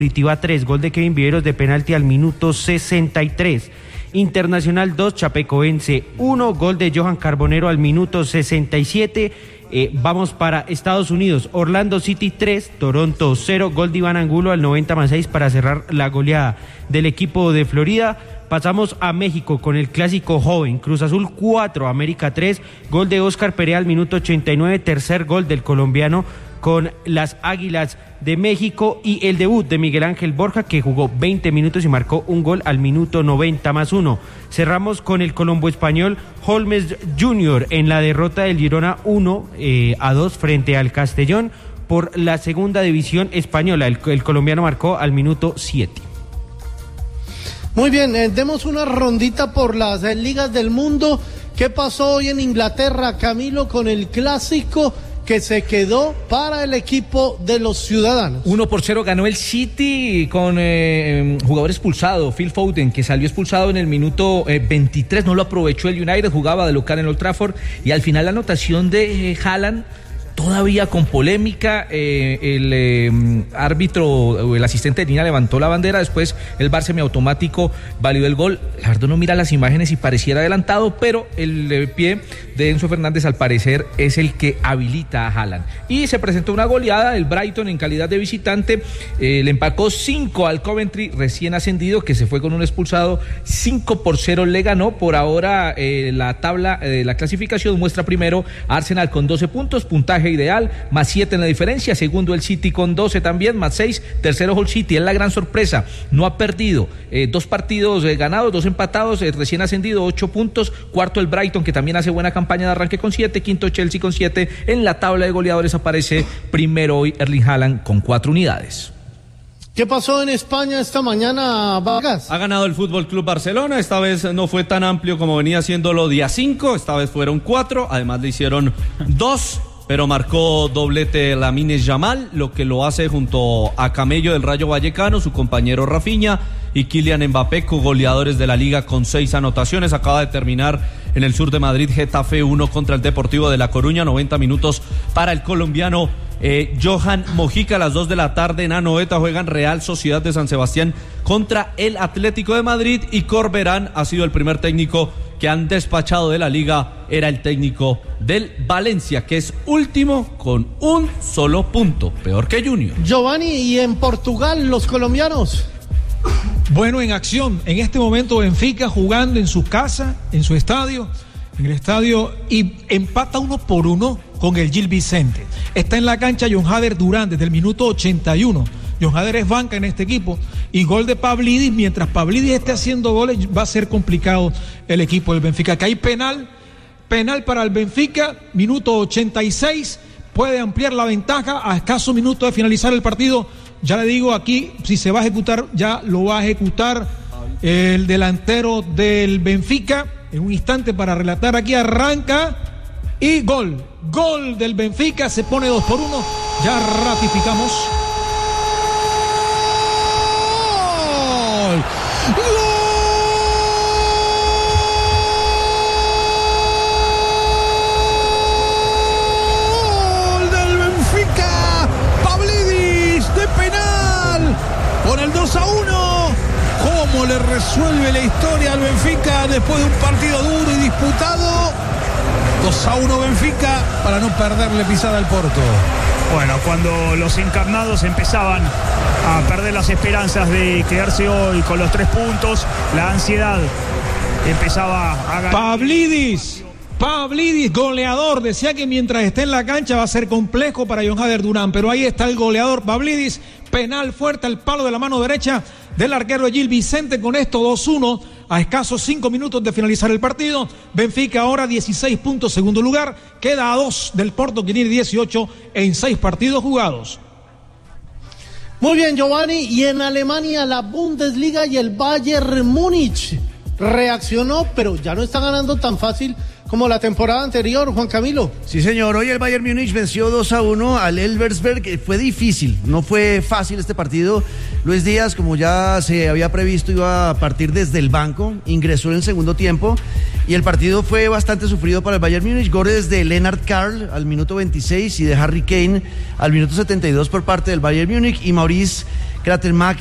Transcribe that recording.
Curitiba 3, gol de Kevin Viveros de penalti al minuto 63. Internacional 2, Chapecoense 1, gol de Johan Carbonero al minuto 67. Vamos para Estados Unidos, Orlando City 3, Toronto 0, gol de Iván Angulo al 90+6 para cerrar la goleada del equipo de Florida. Pasamos a México con el clásico joven, Cruz Azul 4, América 3, gol de Óscar Perea al minuto 89, tercer gol del colombiano con las Águilas de México, y el debut de Miguel Ángel Borja, que jugó 20 minutos y marcó un gol al minuto 90+1. Cerramos con el colombo español Holmes Jr. en la derrota del Girona 1-2 frente al Castellón por la segunda división española. El colombiano marcó al minuto 7. Muy bien, demos una rondita por las ligas del mundo. ¿Qué pasó hoy en Inglaterra, Camilo, con el clásico que se quedó para el equipo de los ciudadanos? 1-0 ganó el City con jugador expulsado, Phil Foden, que salió expulsado en el minuto 23, no lo aprovechó el United, jugaba de local en Old Trafford, y al final la anotación de Haaland, todavía con polémica, el árbitro o el asistente de línea levantó la bandera, después el VAR semiautomático validó el gol. Lardo no mira las imágenes y pareciera adelantado, pero el pie de Enzo Fernández al parecer es el que habilita a Haaland. Y se presentó una goleada, el Brighton en calidad de visitante le empacó 5 al Coventry, recién ascendido, que se fue con un expulsado. 5-0 le ganó. Por ahora la tabla de la clasificación muestra primero a Arsenal con 12 puntos, puntaje ideal, más 7 en la diferencia. Segundo el City con 12 también, más 6. Tercero Hull City, es la gran sorpresa, no ha perdido, 2 partidos ganados, 2 empatados, recién ascendido, 8 puntos. Cuarto el Brighton, que también hace buena campaña de arranque con 7. Quinto Chelsea con 7. En la tabla de goleadores aparece primero hoy Erling Haaland con 4 unidades. ¿Qué pasó en España esta mañana, Vargas? Ha ganado el Fútbol Club Barcelona, esta vez no fue tan amplio como venía haciéndolo día 5, esta vez fueron 4, además le hicieron 2, pero marcó doblete Lamine Yamal, lo que lo hace junto a Camello del Rayo Vallecano, su compañero Rafinha y Kylian Mbappé, goleadores de la liga con 6 anotaciones. Acaba de terminar en el sur de Madrid Getafe 1 contra el Deportivo de La Coruña, 90 minutos para el colombiano Johan Mojica. A las 2 de la tarde en Anoeta juegan Real Sociedad de San Sebastián contra el Atlético de Madrid, y Corberán ha sido el primer técnico que han despachado de la liga, era el técnico del Valencia, que es último con un solo punto, peor que Junior. Giovanni, ¿y en Portugal los colombianos? Bueno, en acción, en este momento Benfica jugando en su casa, en su estadio, en el estadio, y empata 1-1 con el Gil Vicente. Está en la cancha John Hader Durán desde el minuto 81. John Hader es banca en este equipo, y gol de Pavlidis. Mientras Pavlidis esté haciendo goles, va a ser complicado el equipo del Benfica. Que hay penal para el Benfica, minuto 86, puede ampliar la ventaja a escaso minuto de finalizar el partido. Ya le digo aquí, si se va a ejecutar, ya lo va a ejecutar el delantero del Benfica. En un instante para relatar, aquí arranca y gol del Benfica, se pone 2-1, ya ratificamos. Con el 2-1, ¿cómo le resuelve la historia al Benfica después de un partido duro y disputado? 2-1 Benfica para no perderle pisada al Porto. Bueno, cuando los encarnados empezaban a perder las esperanzas de quedarse hoy con los 3 puntos, la ansiedad empezaba a ganar. Pavlidis, goleador. Decía que mientras esté en la cancha va a ser complejo para John Hader Durán, pero ahí está el goleador Pavlidis. Penal fuerte al palo de la mano derecha del arquero Gil Vicente. Con esto 2-1 a escasos 5 minutos de finalizar el partido. Benfica ahora 16 puntos, segundo lugar. Queda a 2 del Porto, que tiene 18 en 6 partidos jugados. Muy bien, Giovanni. Y en Alemania, la Bundesliga y el Bayern Múnich reaccionó, pero ya no está ganando tan fácil como la temporada anterior, Juan Camilo. Sí, señor, hoy el Bayern Múnich venció 2-1 al Elversberg. Fue difícil, no fue fácil este partido. Luis Díaz, como ya se había previsto, iba a partir desde el banco, ingresó en el segundo tiempo, y el partido fue bastante sufrido para el Bayern Múnich. Goles de Lennart Karl al minuto 26 y de Harry Kane al minuto 72 por parte del Bayern Múnich, y Maurice Gratenmacher